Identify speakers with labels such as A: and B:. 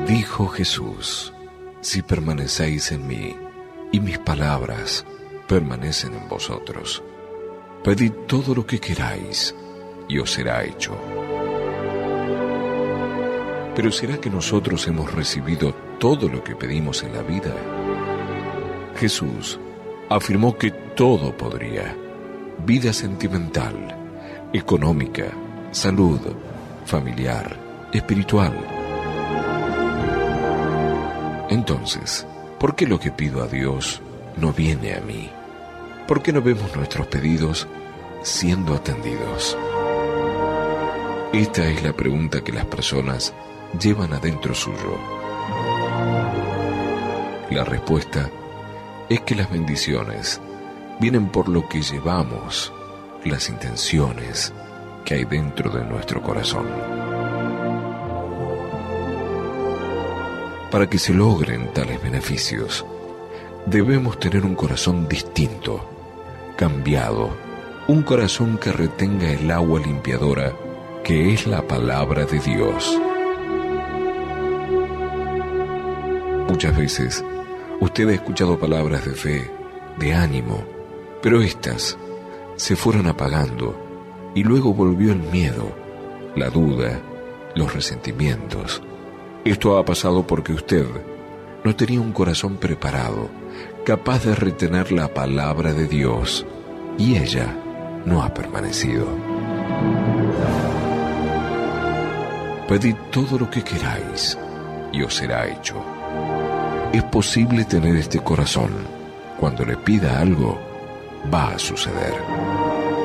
A: Dijo Jesús: si permanecéis en mí y mis palabras permanecen en vosotros, pedid todo lo que queráis y os será hecho. Pero ¿será que nosotros hemos recibido todo lo que pedimos en la vida? Jesús afirmó que todo podría: vida sentimental, económica, salud, familiar, espiritual. Entonces, ¿por qué lo que pido a Dios no viene a mí? ¿Por qué no vemos nuestros pedidos siendo atendidos? Esta es la pregunta que las personas llevan adentro suyo. La respuesta es que las bendiciones vienen por lo que llevamos, las intenciones que hay dentro de nuestro corazón. Para que se logren tales beneficios, debemos tener un corazón distinto, cambiado, un corazón que retenga el agua limpiadora que es la palabra de Dios. Muchas veces usted ha escuchado palabras de fe, de ánimo, pero éstas se fueron apagando y luego volvió el miedo, la duda, los resentimientos. Esto ha pasado porque usted no tenía un corazón preparado, capaz de retener la palabra de Dios, y ella no ha permanecido. Pedid todo lo que queráis y os será hecho. Es posible tener este corazón. Cuando le pida algo, va a suceder.